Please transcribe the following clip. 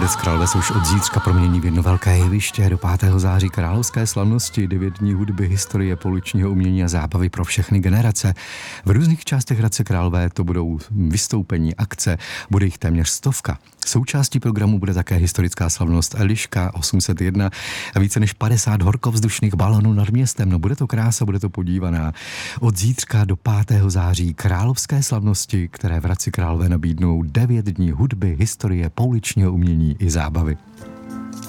Hradec Králové se už od zítřka promění v jedno velké jeviště. Do 5. září královské slavnosti, 9 dní hudby, historie, pouličního umění a zábavy pro všechny generace. V různých částech Hradce Králové to budou vystoupení, akce, bude jich téměř 100. Součástí programu bude také historická slavnost Eliška 801 a více než 50 horkovzdušných balonů nad městem. No bude to krása, bude to podívaná. Od zítřka do 5. září královské slavnosti, které v Hradci Králové nabídnou 9 dní hudby, historie, pouličního umění i zábavy.